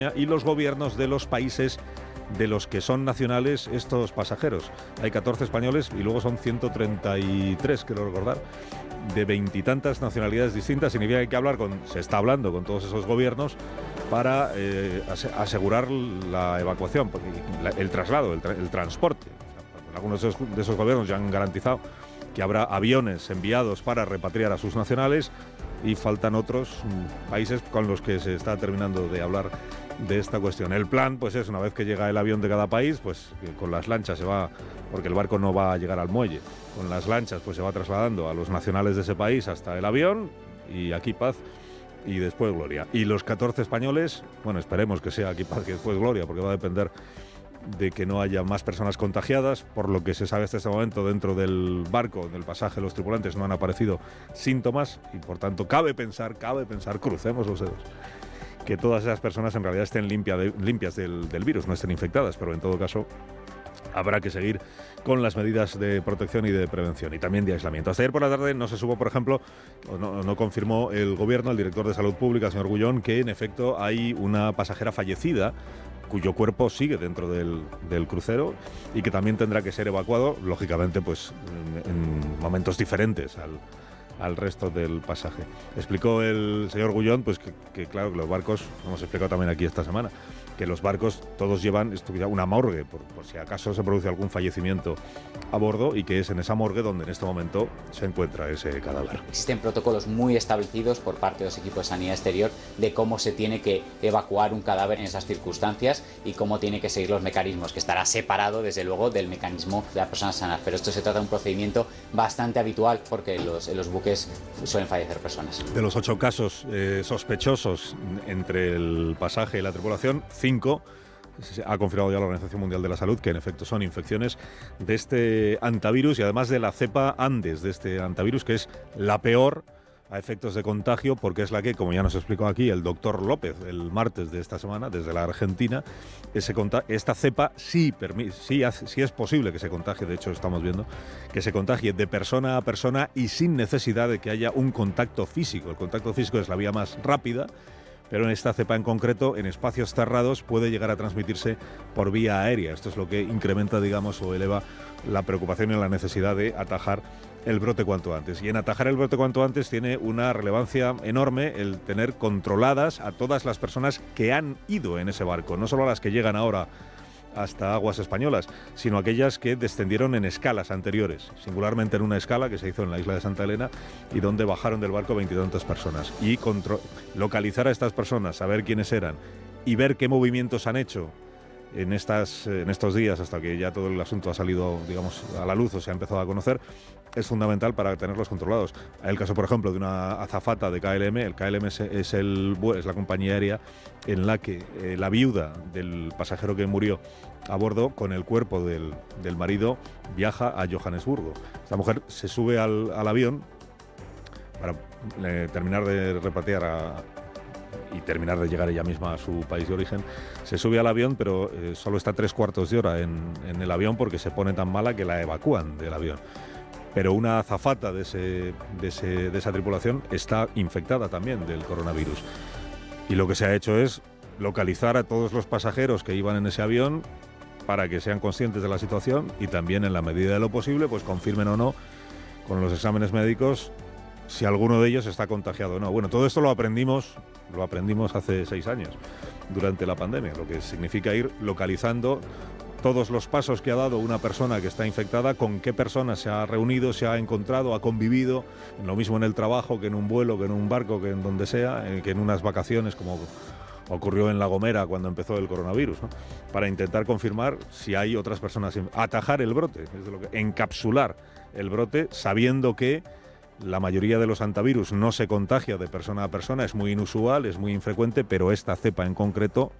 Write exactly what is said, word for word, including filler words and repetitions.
y los gobiernos de los países de los que son nacionales estos pasajeros. Hay catorce españoles y luego son ciento treinta y tres, quiero recordar, de veintitantas nacionalidades distintas. Significa que hay que hablar con, se está hablando con todos esos gobiernos para eh, asegurar la evacuación, el traslado, el, tra el transporte. O sea, algunos de esos, de esos gobiernos ya han garantizado que habrá aviones enviados para repatriar a sus nacionales, y faltan otros países con los que se está terminando de hablar de esta cuestión. El plan, pues es, una vez que llega el avión de cada país, pues con las lanchas se va, porque el barco no va a llegar al muelle, con las lanchas pues se va trasladando a los nacionales de ese país hasta el avión, y aquí paz y después gloria. Y los catorce españoles, bueno, esperemos que sea aquí paz y después gloria, porque va a depender de que no haya más personas contagiadas. Por lo que se sabe hasta este momento, dentro del barco, del pasaje, los tripulantes no han aparecido síntomas, y por tanto cabe pensar, cabe pensar, crucemos los dedos, que todas esas personas en realidad estén limpia de, limpias del, del virus, no estén infectadas, pero en todo caso habrá que seguir con las medidas de protección y de prevención, y también de aislamiento. Hasta ayer por la tarde no se supo, por ejemplo, o no, no confirmó el gobierno, el director de Salud Pública, señor Gullón, que en efecto hay una pasajera fallecida cuyo cuerpo sigue dentro del, del crucero, y que también tendrá que ser evacuado, lógicamente, pues en, en momentos diferentes al, al resto del pasaje. Explicó el señor Gullón, pues que, que claro, que los barcos, hemos explicado también aquí esta semana, que los barcos todos llevan una morgue, por, por si acaso se produce algún fallecimiento a bordo, y que es en esa morgue donde en este momento se encuentra ese cadáver. Existen protocolos muy establecidos por parte de los equipos de sanidad exterior de cómo se tiene que evacuar un cadáver en esas circunstancias y cómo tiene que seguir los mecanismos, que estará separado desde luego del mecanismo de las personas sanas. Pero esto se trata de un procedimiento bastante habitual, porque en los, en los buques suelen fallecer personas. De los ocho casos eh, sospechosos entre el pasaje y la tripulación, cinco ha confirmado ya la Organización Mundial de la Salud que en efecto son infecciones de este hantavirus, y además de la cepa Andes de este hantavirus, que es la peor a efectos de contagio, porque es la que, como ya nos explicó aquí el doctor López el martes de esta semana desde la Argentina, ese esta cepa sí, sí, sí es posible que se contagie. De hecho, estamos viendo que se contagie de persona a persona y sin necesidad de que haya un contacto físico. El contacto físico es la vía más rápida, pero en esta cepa en concreto, en espacios cerrados, puede llegar a transmitirse por vía aérea. Esto es lo que incrementa, digamos, o eleva la preocupación y la necesidad de atajar el brote cuanto antes. Y en atajar el brote cuanto antes tiene una relevancia enorme el tener controladas a todas las personas que han ido en ese barco, no solo a las que llegan ahora hasta aguas españolas, sino aquellas que descendieron en escalas anteriores, singularmente en una escala que se hizo en la isla de Santa Elena, y donde bajaron del barco veintitantas personas. Y localizar a estas personas, saber quiénes eran y ver qué movimientos han hecho en, estas, en estos días, hasta que ya todo el asunto ha salido, digamos, a la luz o se ha empezado a conocer, es fundamental para tenerlos controlados. Hay el caso, por ejemplo, de una azafata de K L M. El K L M es, es, el, es la compañía aérea en la que eh, la viuda del pasajero que murió a bordo, con el cuerpo del, del marido, viaja a Johannesburgo. Esta mujer se sube al, al avión para eh, terminar de repatriar a... y terminar de llegar ella misma a su país de origen. Se sube al avión, pero eh, solo está tres cuartos de hora en, en el avión, porque se pone tan mala que la evacúan del avión. Pero una azafata de, ese, de, ese, de esa tripulación está infectada también del coronavirus. Y lo que se ha hecho es localizar a todos los pasajeros que iban en ese avión para que sean conscientes de la situación, y también, en la medida de lo posible, pues confirmen o no con los exámenes médicos si alguno de ellos está contagiado o no. Bueno, todo esto lo aprendimos, lo aprendimos hace seis años, durante la pandemia, lo que significa ir localizando todos los pasos que ha dado una persona que está infectada, con qué personas se ha reunido, se ha encontrado, ha convivido, lo mismo en el trabajo que en un vuelo, que en un barco, que en donde sea, que en unas vacaciones, como ocurrió en La Gomera cuando empezó el coronavirus, ¿no? Para intentar confirmar si hay otras personas, atajar el brote, es de lo que, encapsular el brote, sabiendo que la mayoría de los hantavirus no se contagia de persona a persona, es muy inusual, es muy infrecuente, pero esta cepa en concreto